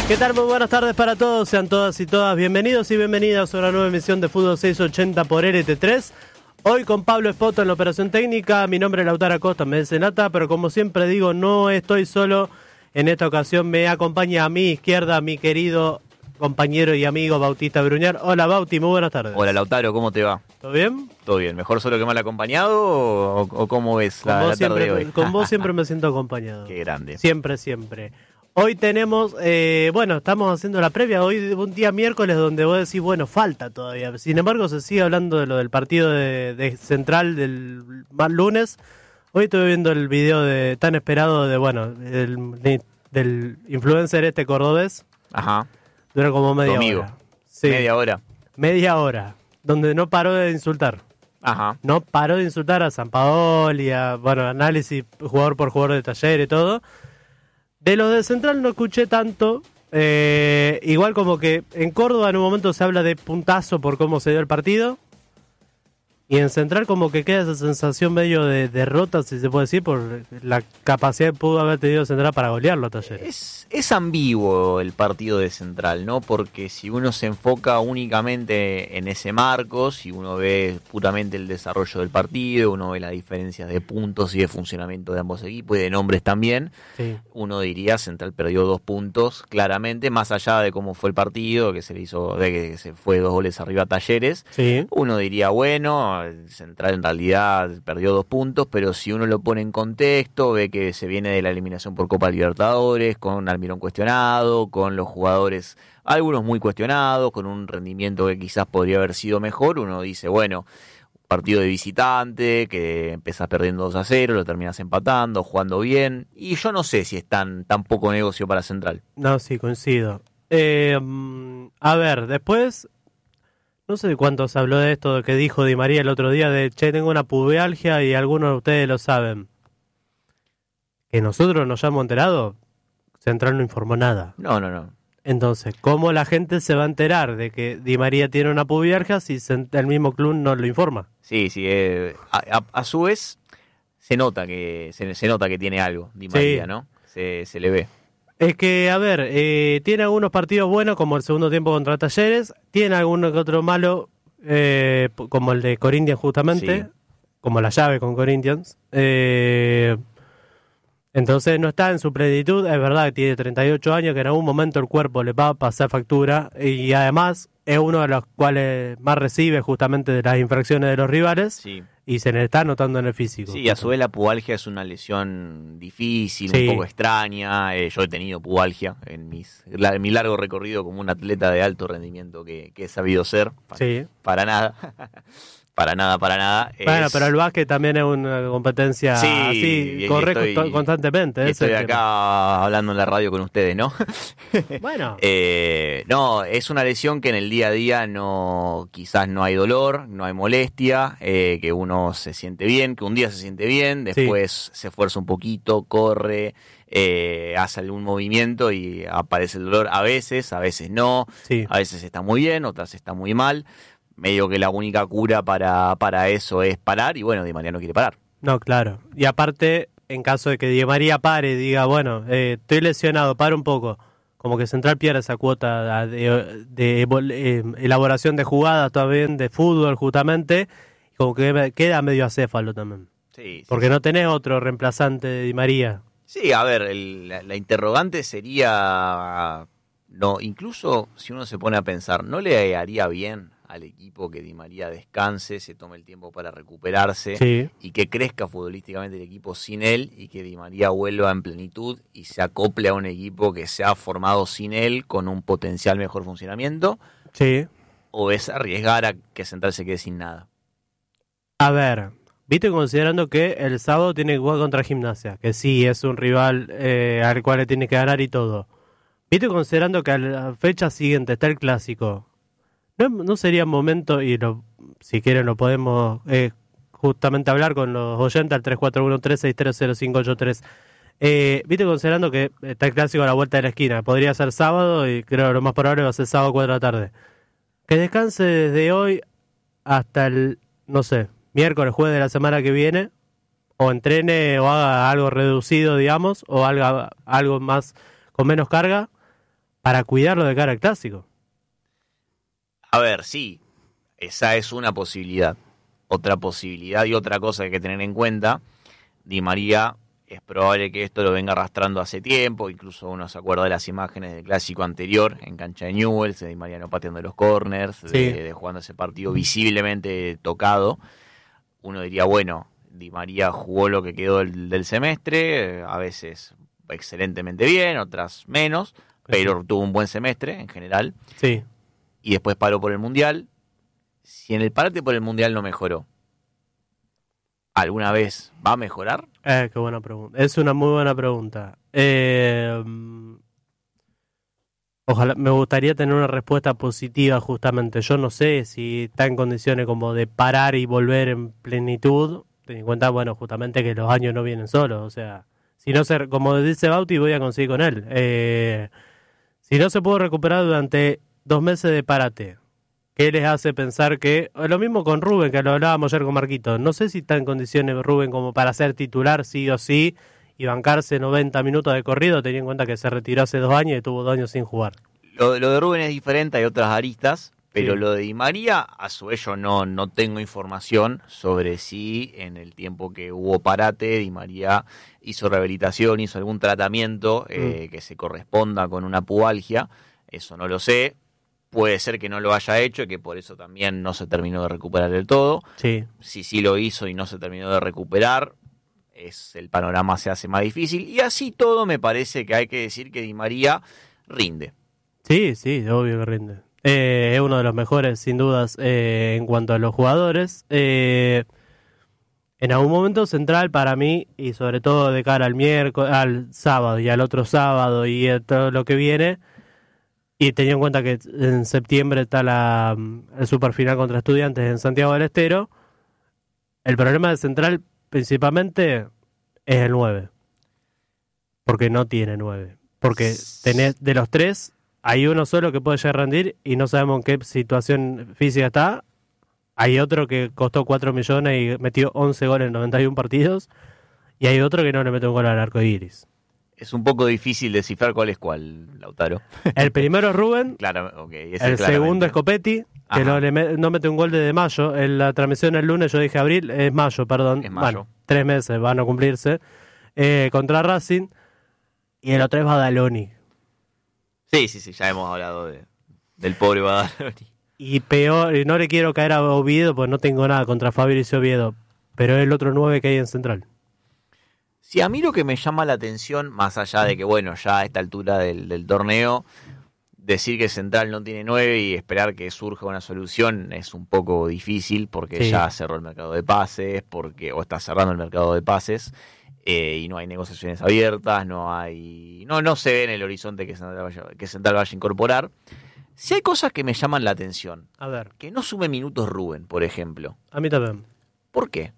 ¿Qué tal? Muy buenas tardes para todos, sean todas y todas bienvenidos y bienvenidas a una nueva emisión de Fútbol 680 por RT3. Hoy con Pablo Espoto en la operación técnica, mi nombre es Lautaro Acosta, me dice Nata, pero como siempre digo, no estoy solo. En esta ocasión me acompaña a mi izquierda mi querido compañero y amigo Bautista Bruñar. Hola Bauti, muy buenas tardes. Hola Lautaro, ¿cómo te va? ¿Todo bien? Todo bien, ¿mejor solo que mal acompañado o cómo ves la tarde de hoy? Con vos siempre me siento acompañado. Qué grande. Siempre, siempre. Hoy tenemos, estamos haciendo la previa, hoy un día miércoles donde vos decís, bueno, falta todavía. Sin embargo, se sigue hablando de lo del partido de Central del lunes. Hoy estuve viendo el video tan esperado del influencer cordobés. Ajá. Dura como media Domingo. hora. Sí, Media hora. media hora, donde no paró de insultar. Ajá. No paró de insultar a Sampaoli, análisis jugador por jugador de Talleres y todo. De los de Central no escuché tanto. Igual como que en Córdoba en un momento se habla de puntazo por cómo se dio el partido. Y en Central como que queda esa sensación medio de derrota, si se puede decir, por la capacidad que pudo haber tenido Central para golearlo a Talleres. Es ambiguo el partido de Central, ¿no? Porque si uno se enfoca únicamente en ese marco, si uno ve puramente el desarrollo del partido, uno ve las diferencias de puntos y de funcionamiento de ambos equipos y de nombres también, Sí. uno diría Central perdió 2 puntos claramente, más allá de cómo fue el partido, que se le hizo, de que se fue 2 goles arriba a Talleres. Sí. Uno diría, bueno, Central en realidad perdió 2 puntos, pero si uno lo pone en contexto, ve que se viene de la eliminación por Copa Libertadores, con Almirón cuestionado, con los jugadores, algunos muy cuestionados, con un rendimiento que quizás podría haber sido mejor, uno dice, bueno, partido de visitante, que empezás perdiendo 2-0, lo terminás empatando, jugando bien, y yo no sé si es tan poco negocio para Central. No, sí, coincido. A ver, después, no sé de cuánto se habló de esto que dijo Di María el otro día, de, che, tengo una pubalgia y algunos de ustedes lo saben. Que nosotros nos hayamos enterado, Central no informó nada. No. Entonces, ¿cómo la gente se va a enterar de que Di María tiene una pubalgia si el mismo club no lo informa? Sí, a su vez se nota que tiene algo, Di María, Sí. ¿no? Se le ve. Es que, a ver, tiene algunos partidos buenos, como el segundo tiempo contra Talleres, tiene alguno que otro malo, como el de Corinthians justamente, Sí. como la llave con Corinthians. Entonces no está en su plenitud, es verdad que tiene 38 años, que en algún momento el cuerpo le va a pasar factura, y además es uno de los cuales más recibe justamente de las infracciones de los rivales, Sí. y se le está notando en el físico. Sí, a su vez la pubalgia es una lesión difícil, Sí. un poco extraña. Yo he tenido pubalgia en mi largo recorrido como un atleta de alto rendimiento que he sabido ser. Sí. Para nada. Para nada. Bueno, pero el básquet también es una competencia Sí, así, y corre estoy- constantemente. Y ese estoy es el tema. acá hablando en la radio con ustedes, ¿no? Bueno, No, es una lesión que en el día a día quizás no hay dolor, no hay molestia, que uno se siente bien, que un día se siente bien, después se esfuerza un poquito, corre, hace algún movimiento y aparece el dolor a veces no, sí. a veces está muy bien, otras está muy mal. Medio que la única cura para eso es parar y bueno, Di María no quiere parar. No, claro. Y aparte, en caso de que Di María pare y diga, bueno, estoy lesionado, para un poco, como que Central pierde esa cuota de elaboración de jugadas también, de fútbol justamente, y como que queda medio acéfalo también. Sí, Porque no tenés otro reemplazante de Di María. Sí, a ver, la interrogante sería, no, incluso si uno se pone a pensar, ¿no le haría bien al equipo que Di María descanse, se tome el tiempo para recuperarse Sí. y que crezca futbolísticamente el equipo sin él y que Di María vuelva en plenitud y se acople a un equipo que se ha formado sin él con un potencial mejor funcionamiento? Sí. ¿O es arriesgar a que Central se quede sin nada? A ver, viste, considerando que el sábado tiene que jugar contra Gimnasia, que sí, es un rival al cual le tiene que ganar y todo. Viste, considerando que a la fecha siguiente está el Clásico, ¿no sería momento, y si quieren lo podemos justamente hablar con los oyentes al 341-363-0583, viste, considerando que está el Clásico a la vuelta de la esquina, podría ser sábado y creo que lo más probable va a ser sábado 4 de la tarde. Que descanse desde hoy hasta el, no sé, miércoles, jueves de la semana que viene, o entrene o haga algo reducido, digamos, o algo más con menos carga, para cuidarlo de cara al clásico. A ver, sí, esa es una posibilidad. Otra posibilidad y otra cosa que hay que tener en cuenta, Di María es probable que esto lo venga arrastrando hace tiempo, incluso uno se acuerda de las imágenes del clásico anterior en cancha de Newell's, de Di María no pateando los corners, Sí. de jugando ese partido visiblemente tocado. Uno diría, bueno, Di María jugó lo que quedó del semestre, a veces excelentemente bien, otras menos, pero tuvo un buen semestre en general. Sí. Y después paró por el Mundial. Si en el parate por el Mundial no mejoró, ¿alguna vez va a mejorar? Qué buena pregunta. Es una muy buena pregunta. Ojalá, me gustaría tener una respuesta positiva justamente. Yo no sé si está en condiciones como de parar y volver en plenitud. Ten en cuenta, bueno, justamente que los años no vienen solos. O sea, si no se, como dice Bauti, voy a conseguir con él. Si no se pudo recuperar durante 2 meses de parate, ¿qué les hace pensar que... Lo mismo con Rubén, que lo hablábamos ayer con Marquito. No sé si está en condiciones Rubén como para ser titular sí o sí y bancarse 90 minutos de corrido, teniendo en cuenta que se retiró hace 2 años y tuvo 2 años sin jugar. Lo de Rubén es diferente, hay otras aristas, pero Sí. lo de Di María, a su vez yo no tengo información sobre si en el tiempo que hubo parate, Di María hizo rehabilitación, hizo algún tratamiento que se corresponda con una pubalgia, eso no lo sé. Puede ser que no lo haya hecho y que por eso también no se terminó de recuperar del todo. Sí. Si sí lo hizo y no se terminó de recuperar, el panorama se hace más difícil. Y así todo me parece que hay que decir que Di María rinde. Sí, sí, obvio que rinde. Es uno de los mejores, sin dudas, en cuanto a los jugadores. En algún momento central para mí, y sobre todo de cara al miércoles, al sábado y al otro sábado y a todo lo que viene, y teniendo en cuenta que en septiembre está el superfinal contra Estudiantes en Santiago del Estero, el problema de central principalmente es el 9. Porque no tiene 9. Porque tenés de los 3, hay uno solo que puede llegar a rendir y no sabemos en qué situación física está. Hay otro que costó 4 millones y metió 11 goles en 91 partidos. Y hay otro que no le mete un gol al arco iris. Es un poco difícil descifrar cuál es cuál, Lautaro. El primero es Rubén. Claro, okay, El segundo es Copetti, que no mete un gol desde mayo. En la transmisión el lunes yo dije abril, es mayo, perdón. Es mayo. Bueno, 3 meses van a cumplirse. Contra Racing. Y el otro es Badaloni. Sí, ya hemos hablado del pobre Badaloni. Y peor, y no le quiero caer a Oviedo, pues no tengo nada contra Fabricio Oviedo. Pero es el otro 9 que hay en Central. Sí, a mí lo que me llama la atención, más allá de que, bueno, ya a esta altura del torneo, decir que Central no tiene 9 y esperar que surja una solución es un poco difícil porque Sí. ya cerró el mercado de pases, o está cerrando el mercado de pases, y no hay negociaciones abiertas, no se ve en el horizonte que Central vaya a incorporar. Sí hay cosas que me llaman la atención. A ver, Que no sume minutos Rubén, por ejemplo. a mí también. ¿Por qué?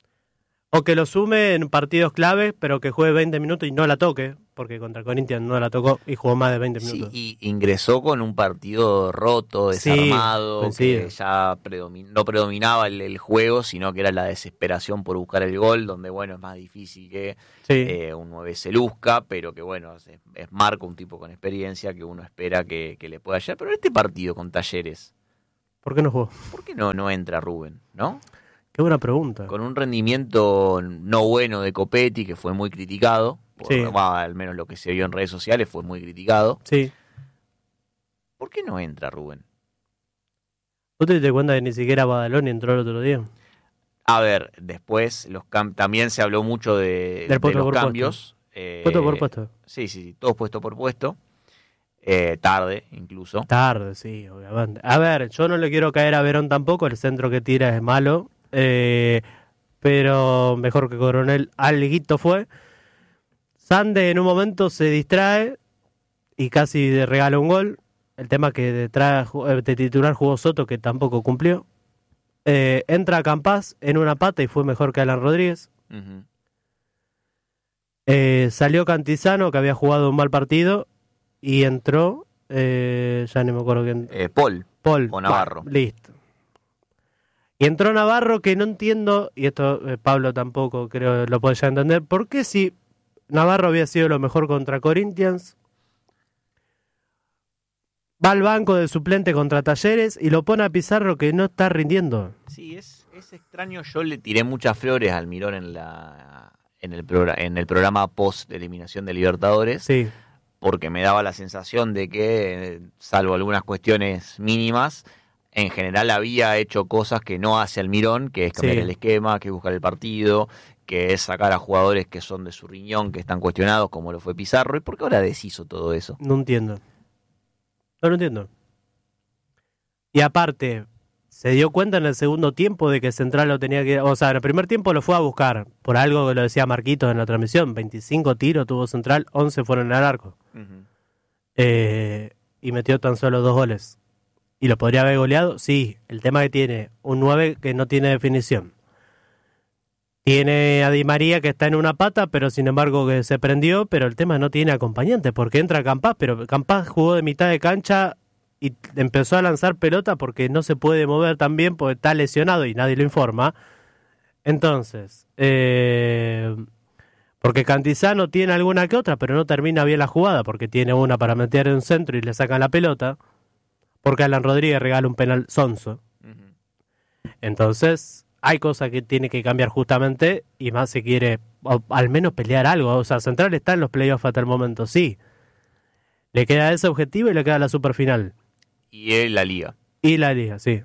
O que lo sume en partidos claves, pero que juegue 20 minutos y no la toque, porque contra Corinthians no la tocó y jugó más de 20 minutos. Sí, y ingresó con un partido roto, desarmado, Sí, que ya no predominaba el juego, sino que era la desesperación por buscar el gol, donde, bueno, es más difícil que Sí. un 9 se luzca, pero que, bueno, es Marco, un tipo con experiencia, que uno espera que le pueda llegar. Pero en este partido con Talleres, ¿Por qué no jugó? ¿por qué no entra Rubén, no? Qué buena pregunta. Con un rendimiento no bueno de Copetti, que fue muy criticado, Sí. al menos lo que se vio en redes sociales fue muy criticado. Sí. ¿Por qué no entra Rubén? ¿Vos te diste cuenta que ni siquiera Badaloni entró el otro día? A ver, después también se habló mucho de puesto los por cambios. Puesto por puesto. Sí, todos puesto por puesto. Tarde, incluso. Tarde, sí, obviamente. A ver, yo no le quiero caer a Verón tampoco, el centro que tira es malo, pero mejor que Coronel alguito fue. Sande en un momento se distrae y casi le regala un gol. El tema que de titular jugó Soto, que tampoco cumplió. Entra Campás en una pata y fue mejor que Alan Rodríguez. Uh-huh. Salió Cantizano, que había jugado un mal partido, y entró, ya no me acuerdo quién. Paul Paul. o Navarro. Listo. Y entró Navarro, que no entiendo, y esto Pablo tampoco creo lo puede ya entender, ¿por qué si Navarro había sido lo mejor contra Corinthians, Va al banco de suplente contra Talleres y lo pone a Pizarro que no está rindiendo. Sí, es extraño. Yo le tiré muchas flores al Almirón en el programa post eliminación de Libertadores, Sí, porque me daba la sensación de que, salvo algunas cuestiones mínimas, en general había hecho cosas que no hace Almirón, que es cambiar Sí. el esquema, que es buscar el partido, que es sacar a jugadores que son de su riñón, que están cuestionados, como lo fue Pizarro. ¿Y por qué ahora deshizo todo eso? no entiendo. No lo entiendo. Y aparte, se dio cuenta en el segundo tiempo de que Central lo tenía que... O sea, en el primer tiempo lo fue a buscar, por algo que lo decía Marquitos en la transmisión. 25 tiros tuvo Central, 11 fueron al arco. Y metió tan solo 2 goles. ¿Y lo podría haber goleado? Sí. El tema que tiene un 9 que no tiene definición. Tiene a Di María que está en una pata, pero sin embargo que se prendió, pero el tema no tiene acompañante, porque entra Campás, pero Campás jugó de mitad de cancha y empezó a lanzar pelota porque no se puede mover tan bien porque está lesionado y nadie lo informa. Entonces, porque Cantizano tiene alguna que otra, pero no termina bien la jugada porque tiene una para meter en un centro y le sacan la pelota, porque Alan Rodríguez regala un penal sonso. Entonces, hay cosas que tiene que cambiar justamente y más si quiere al menos pelear algo. O sea, Central está en los playoffs hasta el momento, sí. Le queda ese objetivo y le queda la superfinal. Y él la liga. Y la liga, sí.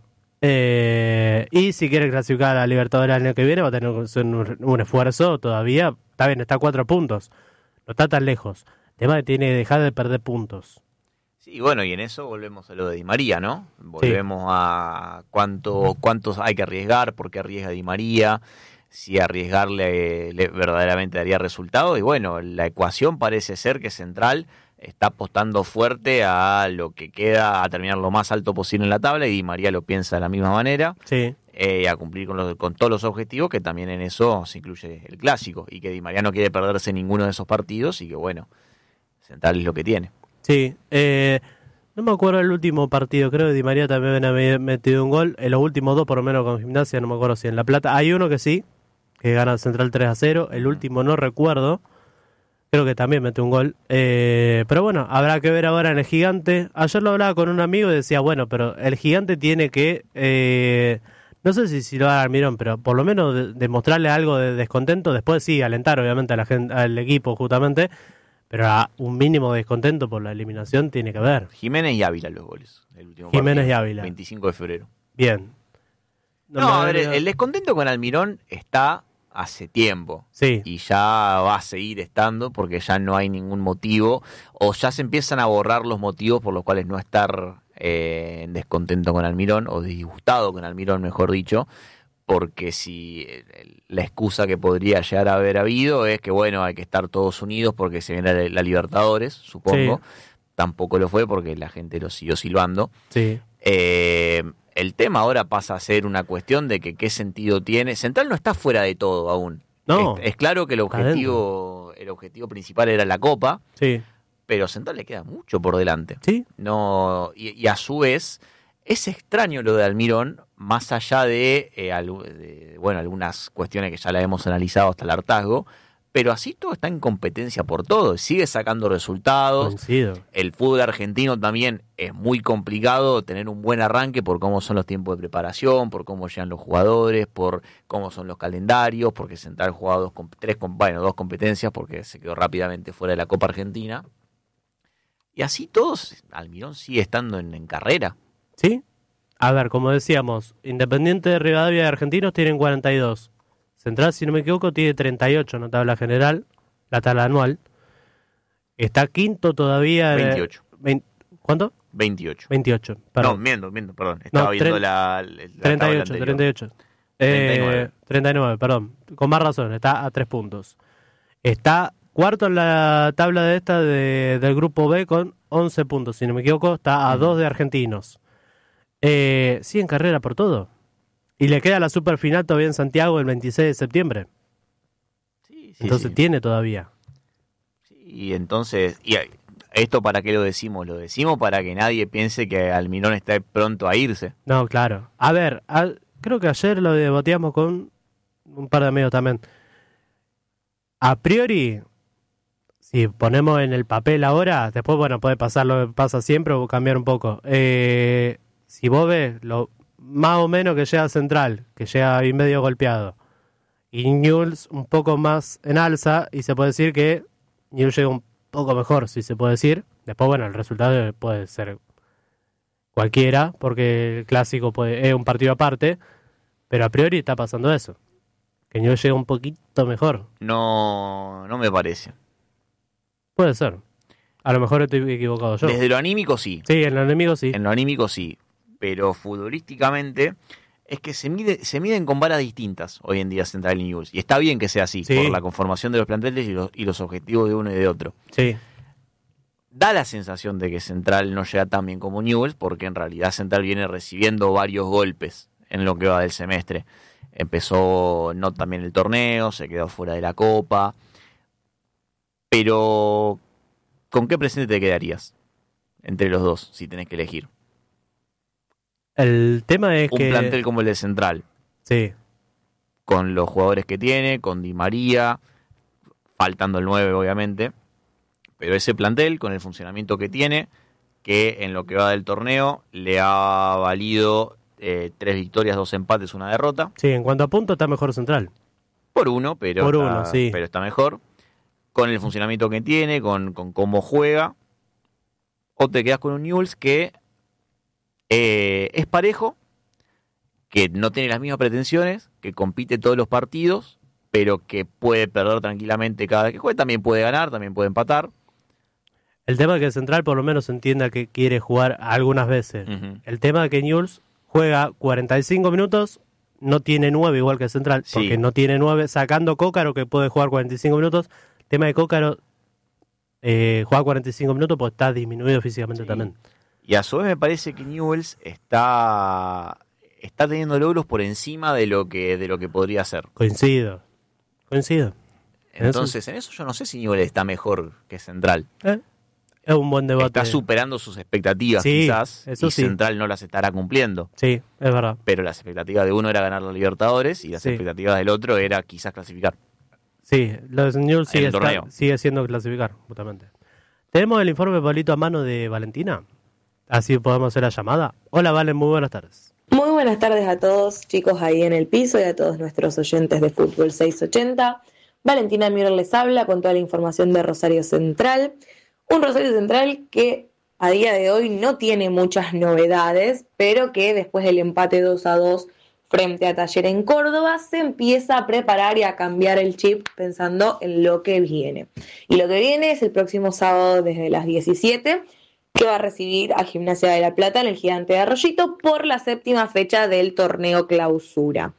Y si quiere clasificar a la Libertadores el año que viene va a tener que hacer un esfuerzo todavía. Está bien, está a 4 puntos. No está tan lejos. El tema es que tiene que dejar de perder puntos. Sí, bueno, y en eso volvemos a lo de Di María, ¿no? Volvemos a cuántos hay que arriesgar, por qué arriesga Di María, si arriesgarle verdaderamente daría resultado. Y bueno, la ecuación parece ser que Central está apostando fuerte a lo que queda, a terminar lo más alto posible en la tabla, y Di María lo piensa de la misma manera, Sí. a cumplir con todos los objetivos, que también en eso se incluye el clásico, y que Di María no quiere perderse ninguno de esos partidos, y que bueno, Central es lo que tiene. Sí, no me acuerdo el último partido, creo que Di María también había metido un gol, en los últimos 2 por lo menos con Gimnasia, no me acuerdo si en La Plata, hay uno que sí, que gana Central 3-0, el último no recuerdo, creo que también metió un gol, pero bueno, habrá que ver ahora en el Gigante. Ayer lo hablaba con un amigo y decía, bueno, pero el Gigante tiene que, no sé si lo va a dar Mirón, pero por lo menos demostrarle algo de descontento, después sí, alentar obviamente a la gente, al equipo justamente, pero a un mínimo de descontento por la eliminación tiene que haber. Jiménez y Ávila los goles, el último Jiménez partido, y Ávila. 25 de febrero. Bien. No, a ver, el descontento con Almirón está hace tiempo. Sí. Y ya va a seguir estando porque ya no hay ningún motivo, o ya se empiezan a borrar los motivos por los cuales no estar en descontento con Almirón, o disgustado con Almirón, mejor dicho, porque si la excusa que podría llegar a haber habido es que, bueno, hay que estar todos unidos porque se viene la Libertadores, supongo. Sí. Tampoco lo fue porque la gente lo siguió silbando. Sí. El tema ahora pasa a ser una cuestión de que qué sentido tiene. Central no está fuera de todo aún. No. Es claro que el objetivo principal era la Copa, Sí. pero Central le queda mucho por delante. Sí. No, y a su vez, es extraño lo de Almirón, más allá de algunas cuestiones que ya la hemos analizado hasta el hartazgo, pero así todo está en competencia por todo, sigue sacando resultados. Coincido. El fútbol argentino también es muy complicado tener un buen arranque por cómo son los tiempos de preparación, por cómo llegan los jugadores, por cómo son los calendarios, porque Central juega dos competencias porque se quedó rápidamente fuera de la Copa Argentina. Y así todos, Almirón sigue estando en carrera. ¿Sí? A ver, como decíamos, Independiente de Rivadavia y Argentinos tienen 42. Central, si no me equivoco, tiene 38 en la tabla general, la tabla anual. Está quinto todavía. 28. ¿Cuánto? 28. 28, perdón. No, miento, perdón. Estaba viendo la 38, 38. 39. 39, perdón. Con más razón, está a 3 puntos. Está cuarto en la tabla del grupo B con 11 puntos. Si no me equivoco, está a 2 de Argentinos. Sí, en carrera por todo. Y le queda la superfinal todavía en Santiago el 26 de septiembre. Sí, Entonces tiene todavía. Y entonces, ¿esto para qué lo decimos? Lo decimos para que nadie piense que Almirón está pronto a irse. No, claro. A ver, creo que ayer lo debatíamos con un par de amigos también. A priori, si ponemos en el papel ahora, después, bueno, puede pasar lo que pasa siempre o cambiar un poco. Si vos ves lo más o menos que llega Central, que llega ahí medio golpeado, y Newell's un poco más en alza, y se puede decir que Newell's llega un poco mejor, si se puede decir. Después, bueno, el resultado puede ser cualquiera, porque el clásico es un partido aparte, pero a priori está pasando eso. Que Newell's llega un poquito mejor. No me parece. Puede ser. A lo mejor estoy equivocado yo. Desde lo anímico sí. Sí, en lo anímico sí. En lo anímico sí. Pero futbolísticamente es que se miden con varas distintas hoy en día Central y Newell's. Y está bien que sea así, sí, por la conformación de los planteles y los objetivos de uno y de otro. Sí. Da la sensación de que Central no llega tan bien como Newell's, porque en realidad Central viene recibiendo varios golpes en lo que va del semestre. Empezó no tan bien el torneo, se quedó fuera de la Copa. Pero, ¿con qué presente te quedarías entre los dos, si tenés que elegir? El tema es un plantel como el de Central. Sí. Con los jugadores que tiene, con Di María, faltando el 9 obviamente, pero ese plantel con el funcionamiento que tiene, que en lo que va del torneo le ha valido 3 victorias, 2 empates, 1 derrota. Sí, en cuanto a puntos está mejor Central. Por uno, pero está mejor. Con el funcionamiento que tiene, con cómo juega. O te quedas con un Newell's que es parejo, que no tiene las mismas pretensiones, que compite todos los partidos, pero que puede perder tranquilamente cada vez que juegue. También puede ganar, también puede empatar. El tema es que Central por lo menos entienda que quiere jugar algunas veces. Uh-huh. El tema es que Newell's juega 45 minutos, no tiene 9 igual que Central, porque no tiene 9, sacando Cócaro que puede jugar 45 minutos. El tema de Cócaro juega 45 minutos porque está disminuido físicamente también. Y a su vez me parece que Newell's está teniendo logros por encima de lo que podría ser. Coincido. Entonces, en eso yo no sé si Newell's está mejor que Central. Es un buen debate. Está superando sus expectativas quizás, y Central no las estará cumpliendo. Sí, es verdad. Pero las expectativas de uno era ganar la Libertadores y las expectativas del otro era quizás clasificar. Sí, los Newell's sigue siendo clasificar, justamente. Tenemos el informe, Pablito, a mano de Valentina. Así podemos hacer la llamada. Hola, Valen, muy buenas tardes. Muy buenas tardes a todos, chicos ahí en el piso y a todos nuestros oyentes de Fútbol 680. Valentina Müller les habla con toda la información de Rosario Central. Un Rosario Central que a día de hoy no tiene muchas novedades, pero que después del empate 2-2 frente a Talleres en Córdoba se empieza a preparar y a cambiar el chip pensando en lo que viene. Y lo que viene es el próximo sábado desde las 17, que va a recibir a Gimnasia de La Plata en el Gigante de Arroyito por la 7ª fecha del torneo Clausura.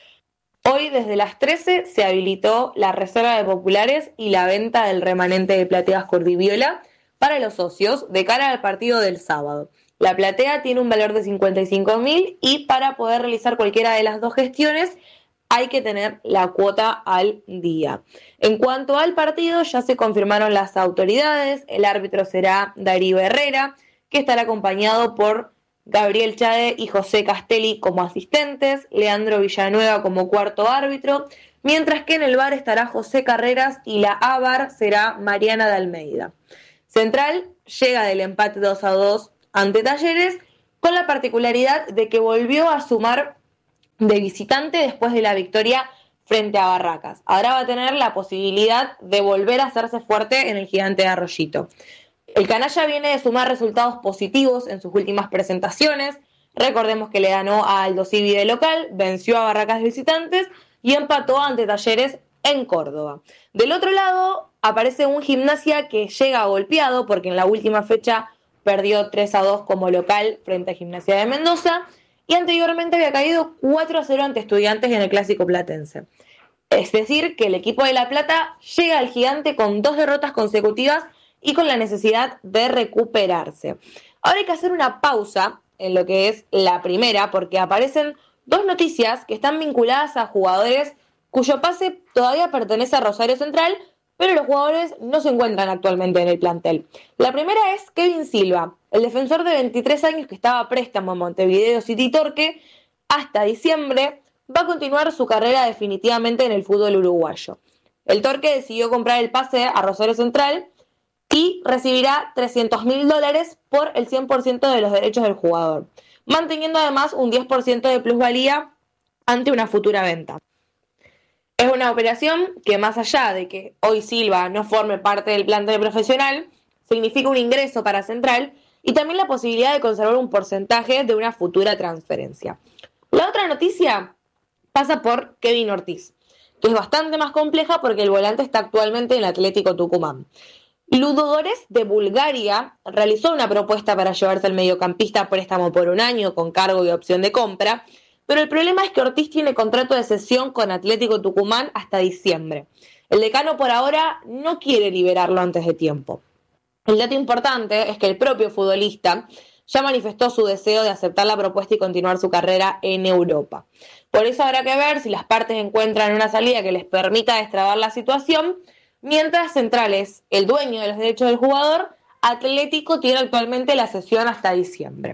Hoy desde las 13 se habilitó la reserva de populares y la venta del remanente de plateas Cordiviola para los socios de cara al partido del sábado. La platea tiene un valor de 55.000 y para poder realizar cualquiera de las dos gestiones hay que tener la cuota al día. En cuanto al partido, ya se confirmaron las autoridades. El árbitro será Darío Herrera, que estará acompañado por Gabriel Chade y José Castelli como asistentes, Leandro Villanueva como cuarto árbitro, mientras que en el VAR estará José Carreras y la AVAR será Mariana de Almeida. Central llega del empate 2-2 ante Talleres, con la particularidad de que volvió a sumar de visitante después de la victoria frente a Barracas. Ahora va a tener la posibilidad de volver a hacerse fuerte en el Gigante de Arroyito. El canalla viene de sumar resultados positivos en sus últimas presentaciones. Recordemos que le ganó a Aldo Civi de local, venció a Barracas de visitantes y empató ante Talleres en Córdoba. Del otro lado aparece un Gimnasia que llega golpeado porque en la última fecha perdió 3-2 como local frente a Gimnasia de Mendoza y anteriormente había caído 4-0 ante Estudiantes en el Clásico Platense. Es decir, que el equipo de La Plata llega al Gigante con 2 derrotas consecutivas y con la necesidad de recuperarse. Ahora hay que hacer una pausa en lo que es la primera, porque aparecen 2 noticias que están vinculadas a jugadores cuyo pase todavía pertenece a Rosario Central, pero los jugadores no se encuentran actualmente en el plantel. La primera es Kevin Silva, el defensor de 23 años que estaba a préstamo en Montevideo City Torque hasta diciembre, va a continuar su carrera definitivamente en el fútbol uruguayo. El Torque decidió comprar el pase a Rosario Central y recibirá $300.000 por el 100% de los derechos del jugador, manteniendo además un 10% de plusvalía ante una futura venta. Es una operación que, más allá de que hoy Silva no forme parte del plantel profesional, significa un ingreso para Central y también la posibilidad de conservar un porcentaje de una futura transferencia. La otra noticia pasa por Kevin Ortiz, que es bastante más compleja porque el volante está actualmente en el Atlético Tucumán. Ludogorets de Bulgaria realizó una propuesta para llevarse al mediocampista a préstamo por 1 año con cargo y opción de compra, pero el problema es que Ortiz tiene contrato de cesión con Atlético Tucumán hasta diciembre. El decano por ahora no quiere liberarlo antes de tiempo. El dato importante es que el propio futbolista ya manifestó su deseo de aceptar la propuesta y continuar su carrera en Europa. Por eso habrá que ver si las partes encuentran una salida que les permita destrabar la situación. Mientras Central es el dueño de los derechos del jugador, Atlético tiene actualmente la cesión hasta diciembre.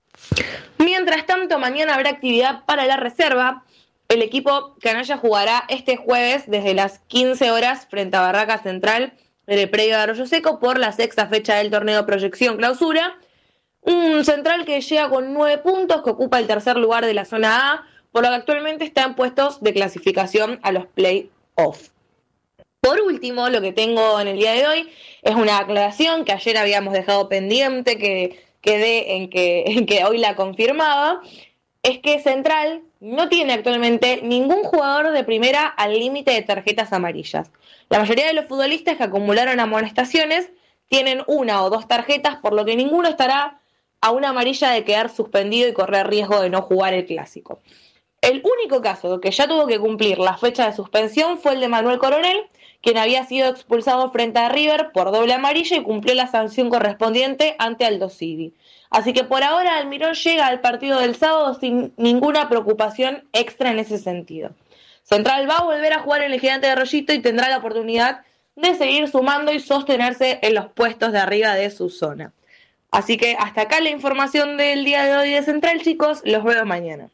Mientras tanto, mañana habrá actividad para la reserva. El equipo canalla jugará este jueves desde las 15 horas frente a Barraca Central en el predio de Arroyo Seco por la 6ª fecha del torneo Proyección Clausura. Un Central que llega con 9 puntos, que ocupa el tercer lugar de la zona A, por lo que actualmente está en puestos de clasificación a los play-off. Por último, lo que tengo en el día de hoy es una aclaración que ayer habíamos dejado pendiente, que quedé en que hoy la confirmaba, es que Central no tiene actualmente ningún jugador de primera al límite de tarjetas amarillas. La mayoría de los futbolistas que acumularon amonestaciones tienen 1 o 2 tarjetas, por lo que ninguno estará a una amarilla de quedar suspendido y correr riesgo de no jugar el clásico. El único caso que ya tuvo que cumplir la fecha de suspensión fue el de Manuel Coronel, quien había sido expulsado frente a River por doble amarilla y cumplió la sanción correspondiente ante Aldo Civi. Así que por ahora Almirón llega al partido del sábado sin ninguna preocupación extra en ese sentido. Central va a volver a jugar en el Gigante de Rollito y tendrá la oportunidad de seguir sumando y sostenerse en los puestos de arriba de su zona. Así que hasta acá la información del día de hoy de Central, chicos. Los veo mañana.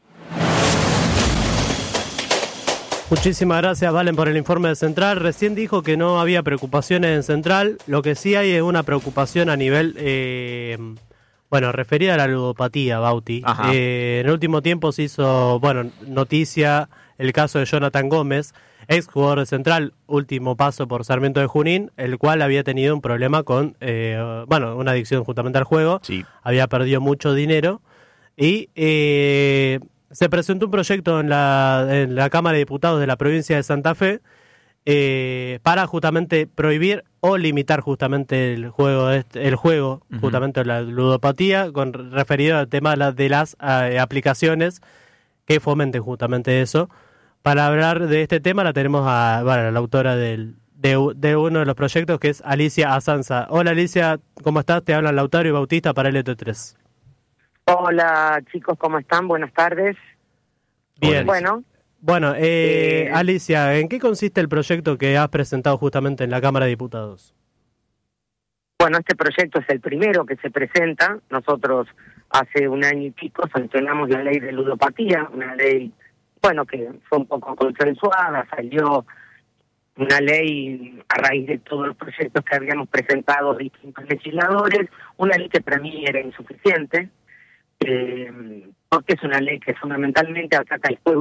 Muchísimas gracias, Valen, por el informe de Central. Recién dijo que no había preocupaciones en Central. Lo que sí hay es una preocupación a nivel, referida a la ludopatía, Bauti. En el último tiempo se hizo, noticia el caso de Jonathan Gómez, ex jugador de Central, último paso por Sarmiento de Junín, el cual había tenido un problema con, una adicción justamente al juego. Sí. Había perdido mucho dinero y se presentó un proyecto en la Cámara de Diputados de la provincia de Santa Fe para justamente prohibir o limitar justamente el juego, justamente la ludopatía, referido al tema de las aplicaciones que fomenten justamente eso. Para hablar de este tema la tenemos a la autora de uno de los proyectos, que es Alicia Azanza. Hola Alicia, ¿cómo estás? Te hablan Lautaro y Bautista para LT3. Hola chicos, ¿cómo están? Buenas tardes. Bien. Bueno, Alicia, ¿en qué consiste el proyecto que has presentado justamente en la Cámara de Diputados? Bueno, este proyecto es el primero que se presenta. Nosotros hace 1 año y pico sancionamos la ley de ludopatía, una ley, que fue un poco consensuada, salió una ley a raíz de todos los proyectos que habíamos presentado distintos legisladores, una ley que para mí era insuficiente, porque es una ley que fundamentalmente ataca el juego